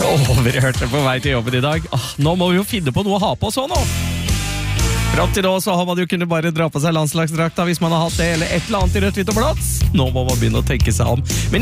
Overhørte på vei til jobben i dag. Nå må vi jo finne på noe å ha på så nå. Fram til nå så har man jo kunnet bare dra på seg landslagsdrakta hvis man har hatt det, eller et eller annet i rødt, hvitt og blått. Nå må man begynne å tenke seg om. Men